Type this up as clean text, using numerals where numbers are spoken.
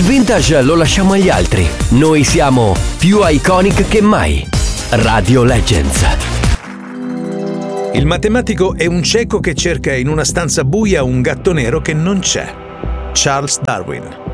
vintage lo lasciamo agli altri. Noi siamo più iconic che mai. Radio Legends. Il matematico è un cieco che cerca in una stanza buia un gatto nero che non c'è. Charles Darwin.